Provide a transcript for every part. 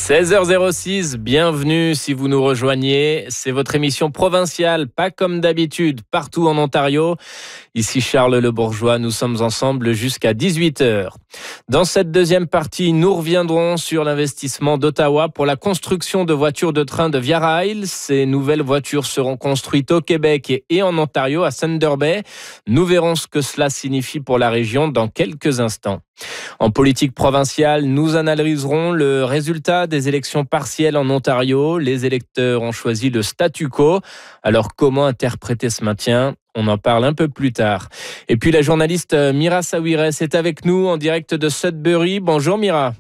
16h06, bienvenue si vous nous rejoignez. C'est votre émission provinciale, pas comme d'habitude, partout en Ontario. Ici Charles Le Bourgeois, nous sommes ensemble jusqu'à 18h. Dans cette deuxième partie, nous reviendrons sur l'investissement d'Ottawa pour la construction de voitures de train de Via Rail. Ces nouvelles voitures seront construites au Québec et en Ontario, à Thunder Bay. Nous verrons ce que cela signifie pour la région dans quelques instants. En politique provinciale, nous analyserons le résultat des élections partielles en Ontario. Les électeurs ont choisi le statu quo. Alors comment interpréter ce maintien ? On en parle un peu plus tard. Et puis la journaliste Mira Saouires est avec nous en direct de Sudbury. Bonjour Mira.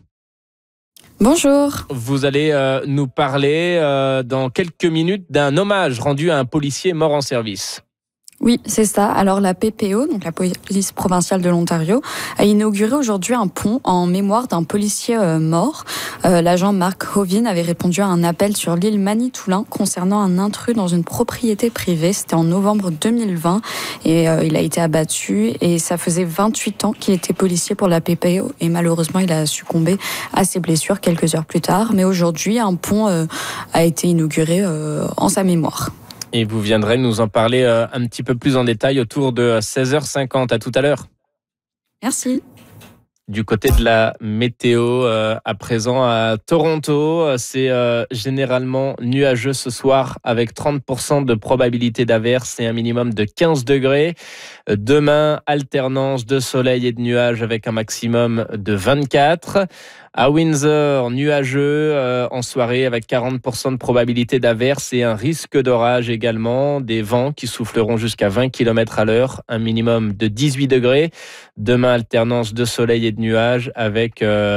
Bonjour. Vous allez nous parler dans quelques minutes d'un hommage rendu à un policier mort en service. Oui, c'est ça. Alors la PPO, donc la police provinciale de l'Ontario, a inauguré aujourd'hui un pont en mémoire d'un policier mort. L'agent Mark Hovin avait répondu à un appel sur l'île Manitoulin concernant un intrus dans une propriété privée. C'était en novembre 2020 et il a été abattu et ça faisait 28 ans qu'il était policier pour la PPO et malheureusement il a succombé à ses blessures quelques heures plus tard. Mais aujourd'hui, un pont a été inauguré en sa mémoire. Et vous viendrez nous en parler un petit peu plus en détail autour de 16h50. À tout à l'heure. Merci. Du côté de la météo, à présent à Toronto, c'est généralement nuageux ce soir avec 30% de probabilité d'averse et un minimum de 15 degrés. Demain, alternance de soleil et de nuages avec un maximum de 24. À Windsor, nuageux en soirée avec 40% de probabilité d'averse et un risque d'orage également. Des vents qui souffleront jusqu'à 20 km à l'heure, un minimum de 18 degrés. Demain, alternance de soleil et de nuages avec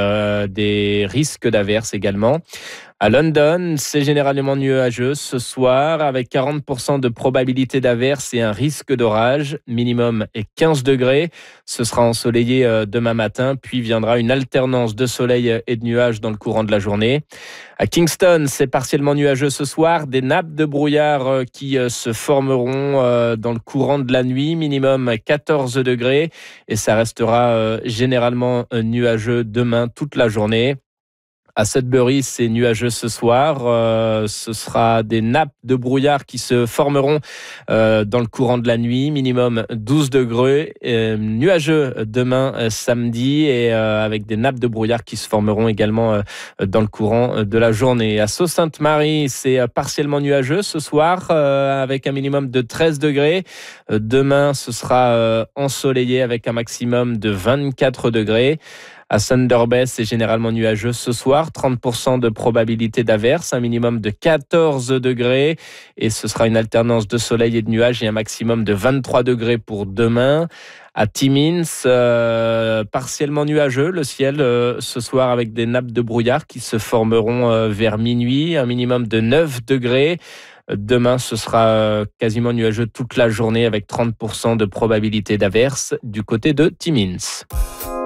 des risques d'averse également. À London, c'est généralement nuageux ce soir avec 40% de probabilité d'averse et un risque d'orage. Minimum est 15 degrés. Ce sera ensoleillé demain matin, puis viendra une alternance de soleil et de nuages dans le courant de la journée. À Kingston, c'est partiellement nuageux ce soir. Des nappes de brouillard qui se formeront dans le courant de la nuit. Minimum 14 degrés. Et ça restera généralement nuageux demain toute la journée. À Sudbury, c'est nuageux ce soir. Ce sera des nappes de brouillard qui se formeront dans le courant de la nuit. Minimum 12 degrés. Nuageux demain samedi et avec des nappes de brouillard qui se formeront également dans le courant de la journée. À Sault-Sainte-Marie, c'est partiellement nuageux ce soir avec un minimum de 13 degrés. Demain, ce sera ensoleillé avec un maximum de 24 degrés. À Thunder Bay, c'est généralement nuageux ce soir, 30% de probabilité d'averse, un minimum de 14 degrés et ce sera une alternance de soleil et de nuages et un maximum de 23 degrés pour demain. À Timmins, partiellement nuageux, le ciel ce soir avec des nappes de brouillard qui se formeront vers minuit, un minimum de 9 degrés. Demain, ce sera quasiment nuageux toute la journée avec 30% de probabilité d'averse du côté de Timmins.